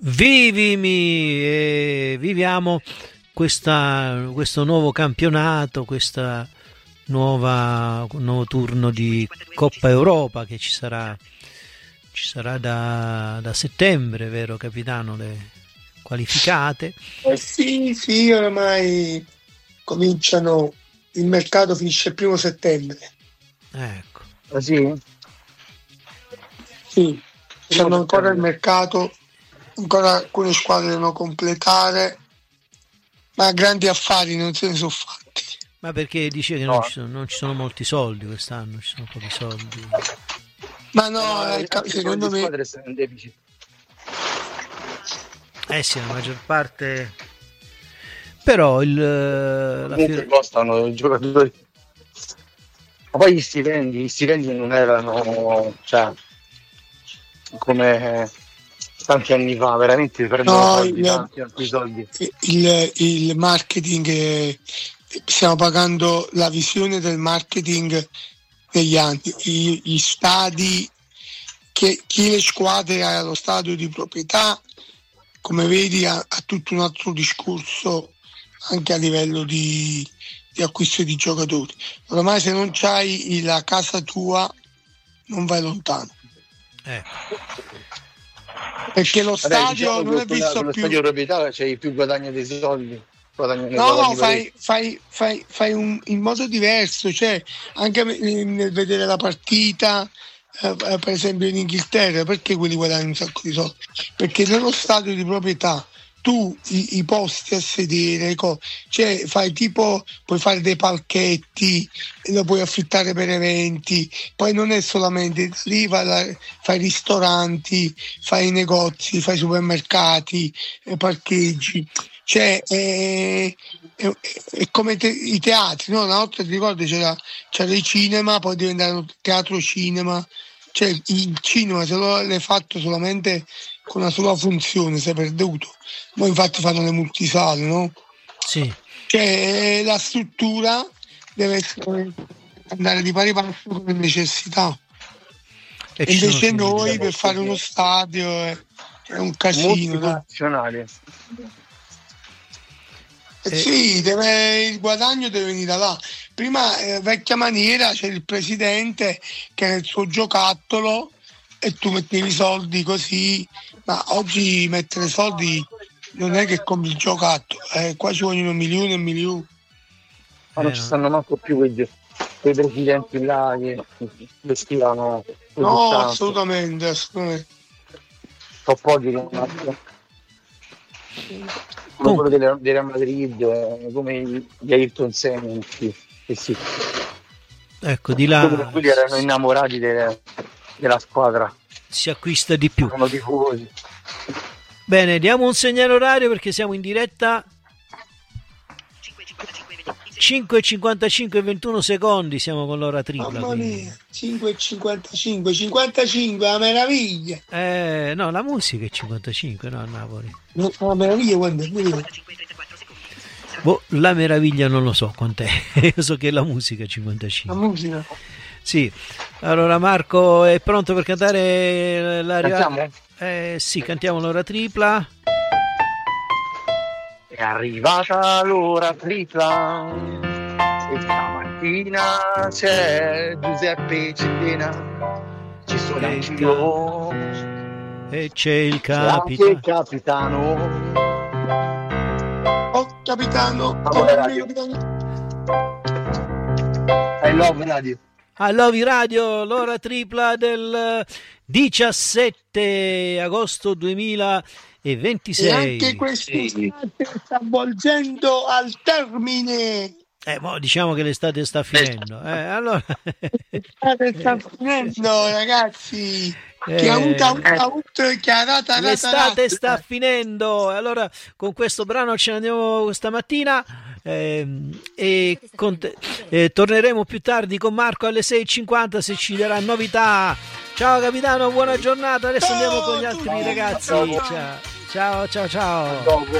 Vivimi e viviamo questo nuovo campionato, nuovo turno di Coppa Europa che ci sarà da settembre, vero capitano? Le qualificate. Sì, oramai cominciano, il mercato finisce il 1 settembre. Ecco. Ah, sì? Sì, c'hanno ancora il mercato, ancora alcune squadre devono completare, ma grandi affari non se ne sono fatti. Ma perché dice che non ci sono molti soldi quest'anno, ci sono pochi soldi. Ma no, secondo me... In deficit. Sì, la maggior parte... Però comunque costano i giocatori. Ma poi gli stipendi non erano, cioè, come tanti anni fa, veramente prendono tanti soldi. Il marketing, stiamo pagando la visione del marketing negli anni, gli stadi, chi le squadre ha lo stadio di proprietà, come vedi ha tutto un altro discorso anche a livello di acquisto di giocatori. Ormai se non c'hai la casa tua non vai lontano. Perché lo stadio non è visto con lo più. Stadio di proprietà c'hai più guadagno dei soldi. No, fai in modo diverso, cioè anche nel vedere la partita, per esempio in Inghilterra, perché quelli guadagnano un sacco di soldi? Perché nello stadio di proprietà tu i posti a sedere, cioè puoi fare dei palchetti, lo puoi affittare per eventi, poi non è solamente lì, fai ristoranti, fai negozi, fai supermercati, parcheggi, cioè è come i teatri, no? Una volta ti ricordi c'era il cinema, poi diventato teatro cinema, cioè il cinema se l'hai fatto solamente con una sola funzione sei perduto. Poi infatti fanno le multisale, no? Sì. Cioè la struttura deve andare di pari passo con le necessità. E invece noi per fare uno stadio è un casino. Multifunzionale. Sì, il guadagno deve venire là. Prima, vecchia maniera, c'era il presidente che era il suo giocattolo e tu mettevi i soldi così, ma oggi mettere soldi non è che compri il giocattolo, qua ci vogliono milioni e milioni. Ma non ci stanno manco più quei presidenti là che schivano. No, assolutamente. Sono pochi come quello del Real Madrid, come gli Ayrton Senna, sì. Ecco, di là quelli erano innamorati della squadra. Si acquista di più. Sono tifosi. Bene, diamo un segnale orario perché siamo in diretta. 5:55 e 21 secondi, siamo con l'ora tripla. Mamma mia, 5:55, 55, la meraviglia. No, la musica è 55, no, a Napoli. No, la meraviglia quando è? La meraviglia non lo so quant'è. Io so che la musica è 55. La musica? Sì. Allora Marco è pronto per cantare Cantiamo? Sì, cantiamo l'ora tripla. È arrivata l'ora tripla e stamattina c'è Giuseppe Cellena, ci sono anch'io e c'è il capitano. Anche il capitano. Oh capitano, I love radio. I love radio, l'ora tripla del 17 agosto 2026. E anche quest'estate sta volgendo al termine. Diciamo che l'estate sta finendo. Allora... L'estate sta finendo, ragazzi. L'estate sta finendo. Allora, con questo brano ce ne andiamo stamattina. Torneremo più tardi con Marco alle 6:50 se ci darà novità. Ciao capitano, buona giornata. Adesso andiamo con gli altri ragazzi. Ciao.